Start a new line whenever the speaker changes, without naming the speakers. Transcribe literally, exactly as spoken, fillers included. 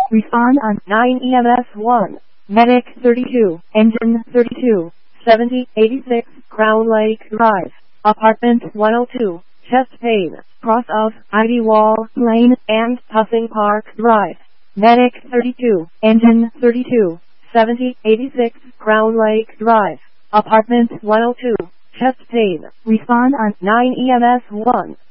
Respond on nine E M S one. Medic thirty-two, Engine thirty-two, seventy eighty-six, Crown Lake Drive, Apartment one oh two, Chest Pain, cross of Ivy Wall Lane and Tussing Park Drive. Medic thirty-two, Engine thirty-two, seventy eighty-six, Crown Lake Drive, Apartment one oh two, Chest Pain. Respond on nine E M S one.